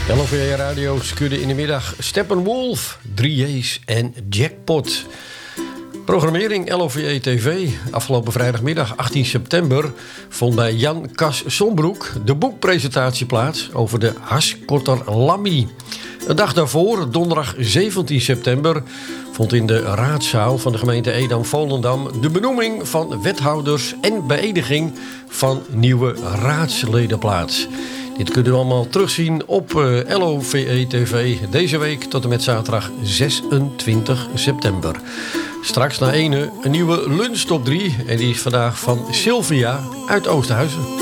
LOVE Radio skudde in de middag Steppenwolf, 3J's en Jackpot. Programmering LOVE TV. Afgelopen vrijdagmiddag 18 september vond bij Jan Kas Sombroek de boekpresentatie plaats over de Haskotter Lammy. Een dag daarvoor, donderdag 17 september, vond in de raadzaal van de gemeente Edam-Volendam de benoeming van wethouders en beëdiging van nieuwe raadsleden plaats. Dit kunnen we allemaal terugzien op LOVE TV deze week tot en met zaterdag 26 september. Straks na ene een nieuwe lunch top 3 en die is vandaag van Sylvia uit Oosthuizen.